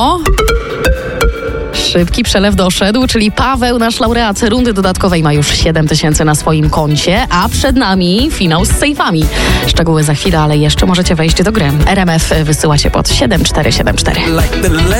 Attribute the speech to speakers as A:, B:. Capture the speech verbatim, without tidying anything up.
A: O! Szybki przelew doszedł, czyli Paweł, nasz laureat rundy dodatkowej, ma już siedem tysięcy na swoim koncie, a przed nami finał z sejfami. Szczegóły za chwilę, ale jeszcze możecie wejść do gry. R M F wysyłacie pod siedem cztery siedem cztery.